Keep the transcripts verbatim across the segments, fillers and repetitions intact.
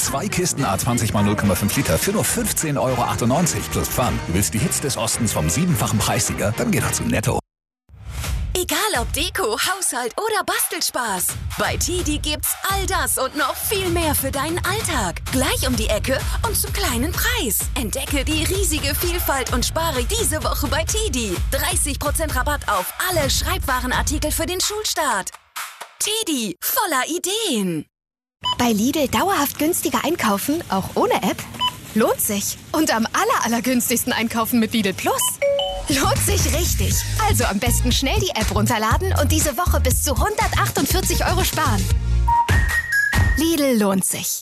Zwei Kisten A zwanzig mal null Komma fünf Liter für nur fünfzehn Euro achtundneunzig plus Pfand. Du willst die Hits des Ostens vom siebenfachen Preissieger? Dann geh doch zu Netto. Egal ob Deko, Haushalt oder Bastelspaß. Bei Tidi gibt's all das und noch viel mehr für deinen Alltag. Gleich um die Ecke und zum kleinen Preis. Entdecke die riesige Vielfalt und spare diese Woche bei Tidi. dreißig Prozent Rabatt auf alle Schreibwarenartikel für den Schulstart. Tidi, voller Ideen. Bei Lidl dauerhaft günstiger einkaufen, auch ohne App? Lohnt sich. Und am aller, allergünstigsten einkaufen mit Lidl Plus. Lohnt sich richtig. Also am besten schnell die App runterladen und diese Woche bis zu hundertachtundvierzig Euro sparen. Lidl lohnt sich.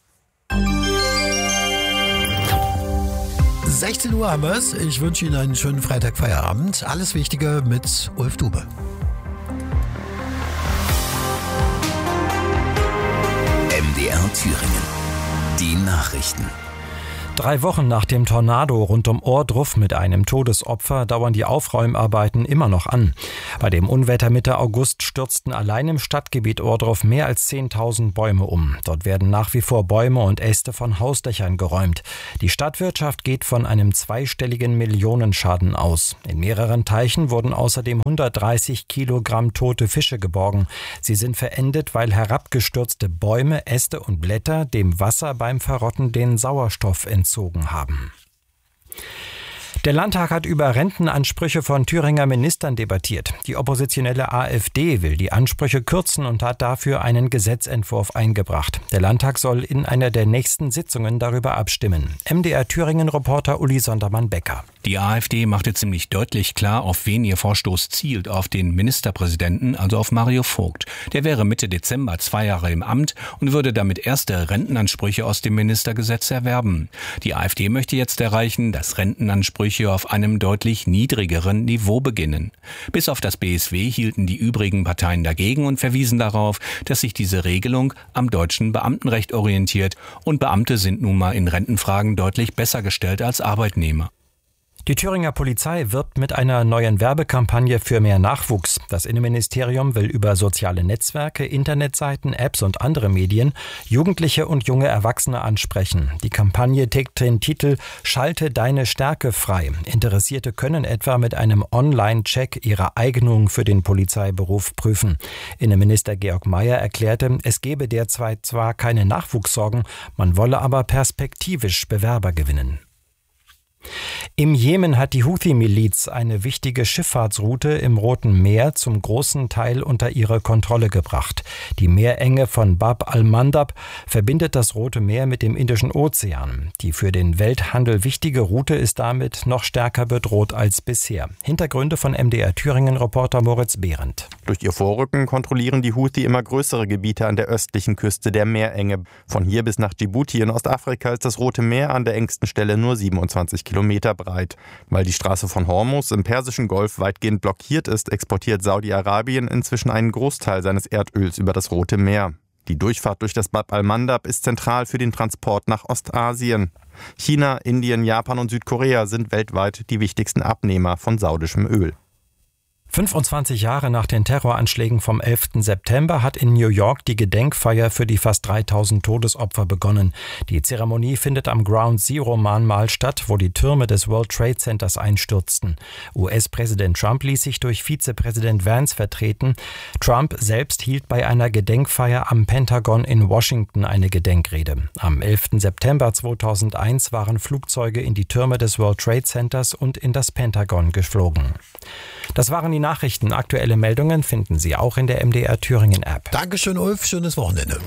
sechzehn Uhr haben wir es. Ich wünsche Ihnen einen schönen Freitagfeierabend. Alles Wichtige mit Ulf Dube. M D R Thüringen. Die Nachrichten. Drei Wochen nach dem Tornado rund um Ohrdruf mit einem Todesopfer dauern die Aufräumarbeiten immer noch an. Bei dem Unwetter Mitte August stürzten allein im Stadtgebiet Ohrdruf mehr als zehntausend Bäume um. Dort werden nach wie vor Bäume und Äste von Hausdächern geräumt. Die Stadtwirtschaft geht von einem zweistelligen Millionenschaden aus. In mehreren Teichen wurden außerdem hundertdreißig Kilogramm tote Fische geborgen. Sie sind verendet, weil herabgestürzte Bäume, Äste und Blätter dem Wasser beim Verrotten den Sauerstoff entzogen haben. Der Landtag hat über Rentenansprüche von Thüringer Ministern debattiert. Die oppositionelle AfD will die Ansprüche kürzen und hat dafür einen Gesetzentwurf eingebracht. Der Landtag soll in einer der nächsten Sitzungen darüber abstimmen. M D R Thüringen-Reporter Uli Sondermann-Becker. Die AfD machte ziemlich deutlich klar, auf wen ihr Vorstoß zielt, auf den Ministerpräsidenten, also auf Mario Vogt. Der wäre Mitte Dezember zwei Jahre im Amt und würde damit erste Rentenansprüche aus dem Ministergesetz erwerben. Die AfD möchte jetzt erreichen, dass Rentenansprüche auf einem deutlich niedrigeren Niveau beginnen. Bis auf das B S W hielten die übrigen Parteien dagegen und verwiesen darauf, dass sich diese Regelung am deutschen Beamtenrecht orientiert und Beamte sind nun mal in Rentenfragen deutlich besser gestellt als Arbeitnehmer. Die Thüringer Polizei wirbt mit einer neuen Werbekampagne für mehr Nachwuchs. Das Innenministerium will über soziale Netzwerke, Internetseiten, Apps und andere Medien Jugendliche und junge Erwachsene ansprechen. Die Kampagne trägt den Titel »Schalte deine Stärke frei«. Interessierte können etwa mit einem Online-Check ihre Eignung für den Polizeiberuf prüfen. Innenminister Georg Mayer erklärte, es gebe derzeit zwar keine Nachwuchssorgen, man wolle aber perspektivisch Bewerber gewinnen. Im Jemen hat die Houthi-Miliz eine wichtige Schifffahrtsroute im Roten Meer zum großen Teil unter ihre Kontrolle gebracht. Die Meerenge von Bab al-Mandab verbindet das Rote Meer mit dem Indischen Ozean. Die für den Welthandel wichtige Route ist damit noch stärker bedroht als bisher. Hintergründe von M D R Thüringen-Reporter Moritz Behrendt. Durch ihr Vorrücken kontrollieren die Houthi immer größere Gebiete an der östlichen Küste der Meerenge. Von hier bis nach Djibouti in Ostafrika ist das Rote Meer an der engsten Stelle nur siebenundzwanzig Kilometer breit. Weil die Straße von Hormuz im Persischen Golf weitgehend blockiert ist, exportiert Saudi-Arabien inzwischen einen Großteil seines Erdöls über das Rote Meer. Die Durchfahrt durch das Bab al-Mandab ist zentral für den Transport nach Ostasien. China, Indien, Japan und Südkorea sind weltweit die wichtigsten Abnehmer von saudischem Öl. fünfundzwanzig Jahre nach den Terroranschlägen vom elften September hat in New York die Gedenkfeier für die fast dreitausend Todesopfer begonnen. Die Zeremonie findet am Ground Zero Mahnmal statt, wo die Türme des World Trade Centers einstürzten. U S-Präsident Trump ließ sich durch Vizepräsident Vance vertreten. Trump selbst hielt bei einer Gedenkfeier am Pentagon in Washington eine Gedenkrede. Am elften September zweitausendeins waren Flugzeuge in die Türme des World Trade Centers und in das Pentagon geflogen. Das waren die Nachrichten. Aktuelle Meldungen finden Sie auch in der M D R Thüringen App. Dankeschön, Ulf. Schönes Wochenende.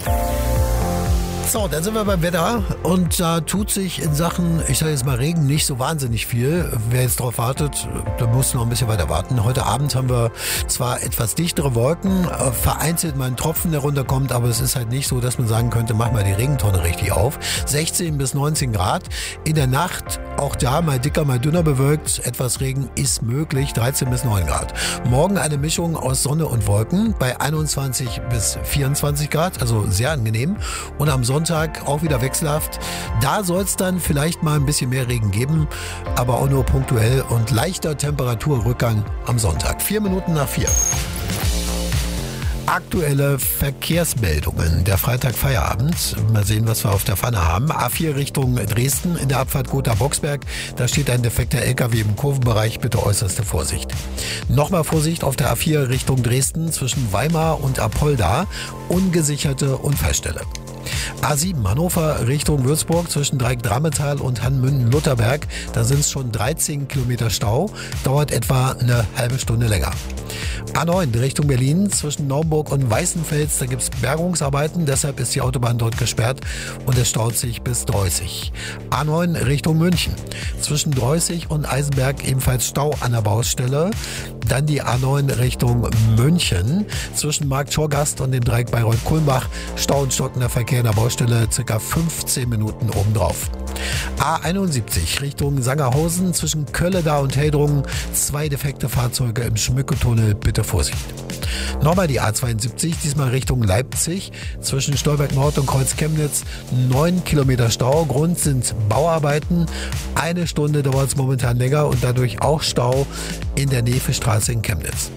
So, dann sind wir beim Wetter und da tut sich in Sachen, ich sage jetzt mal Regen, nicht so wahnsinnig viel. Wer jetzt drauf wartet, der muss noch ein bisschen weiter warten. Heute Abend haben wir zwar etwas dichtere Wolken, vereinzelt mal ein Tropfen, der runterkommt, aber es ist halt nicht so, dass man sagen könnte, mach mal die Regentonne richtig auf. sechzehn bis neunzehn Grad. In der Nacht auch da mal dicker, mal dünner bewölkt. Etwas Regen ist möglich, dreizehn bis neun Grad. Morgen eine Mischung aus Sonne und Wolken bei einundzwanzig bis vierundzwanzig Grad, also sehr angenehm. Und am Sonntag auch wieder wechselhaft. Da soll es dann vielleicht mal ein bisschen mehr Regen geben, aber auch nur punktuell und leichter Temperaturrückgang am Sonntag. Vier Minuten nach vier. Aktuelle Verkehrsmeldungen. Der Freitag-Feierabend. Mal sehen, was wir auf der Pfanne haben. A vier Richtung Dresden in der Abfahrt Gotha-Boxberg. Da steht ein defekter L K W im Kurvenbereich. Bitte äußerste Vorsicht. Nochmal Vorsicht auf der A vier Richtung Dresden zwischen Weimar und Apolda. Ungesicherte Unfallstelle. A sieben Hannover Richtung Würzburg zwischen Dreieck-Drametal und Hannmünden-Lutherberg. Da sind es schon dreizehn Kilometer Stau. Dauert etwa eine halbe Stunde länger. A neun Richtung Berlin zwischen Naumburg und Weißenfels. Da gibt es Bergungsarbeiten. Deshalb ist die Autobahn dort gesperrt und es staut sich bis Dreußig. A neun Richtung München. Zwischen Dreußig und Eisenberg ebenfalls Stau an der Baustelle. Dann die A neun Richtung München. Zwischen Markt Schorgast und dem Dreieck Bayreuth-Kulmbach. Stau und stockender Verkehr an der Baustelle, circa fünfzehn Minuten obendrauf. A einundsiebzig Richtung Sangerhausen zwischen Kölleda und Heldrungen. Zwei defekte Fahrzeuge im Schmücketunnel. Bitte Vorsicht. Nochmal die A zweiundsiebzig, diesmal Richtung Leipzig. Zwischen Stolberg Nord und Kreuz Chemnitz. Neun Kilometer Stau. Grund sind Bauarbeiten. Eine Stunde dauert es momentan länger und dadurch auch Stau in der Nevestraße in Chemnitz.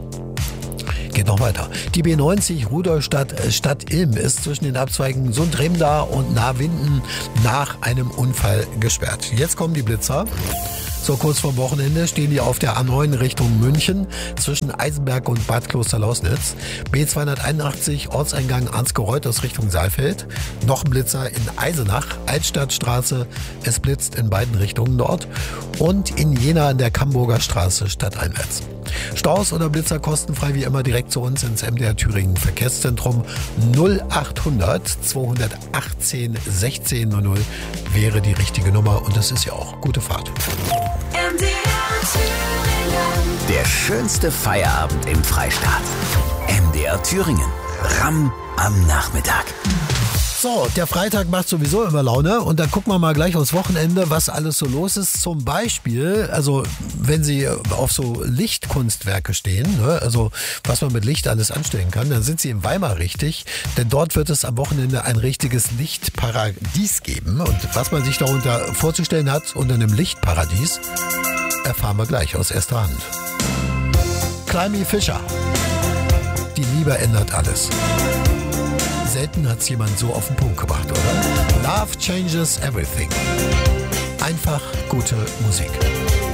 Geht noch weiter. Die B neunzig Rudolstadt Stadt Ilm ist zwischen den Abzweigen Sundremda und Nahwinden nach einem Unfall gesperrt. Jetzt kommen die Blitzer. So kurz vor Wochenende stehen die auf der A neun Richtung München zwischen Eisenberg und Bad Kloster-Lausnitz. B zweihunderteinundachtzig Ortseingang Ansgereuth aus Richtung Saalfeld. Noch ein Blitzer in Eisenach, Altstadtstraße. Es blitzt in beiden Richtungen dort. Und in Jena an der Camburger Straße stadteinwärts. Staus oder Blitzer kostenfrei wie immer direkt zu uns ins M D R Thüringen Verkehrszentrum. null achthundert zweihundertachtzehn sechzehn null null wäre die richtige Nummer und das ist ja auch. Gute Fahrt. M D R Thüringen. Der schönste Feierabend im Freistaat. M D R Thüringen. Ramm am Nachmittag. So, der Freitag macht sowieso immer Laune und dann gucken wir mal gleich aufs Wochenende, was alles so los ist. Zum Beispiel, also wenn Sie auf so Lichtkunstwerke stehen, ne, also was man mit Licht alles anstellen kann, dann sind Sie in Weimar richtig, denn dort wird es am Wochenende ein richtiges Lichtparadies geben. Und was man sich darunter vorzustellen hat unter einem Lichtparadies, erfahren wir gleich aus erster Hand. Climby Fisher. Die Liebe ändert alles. Selten hat es jemand so auf den Punkt gebracht, oder? Love changes everything. Einfach gute Musik.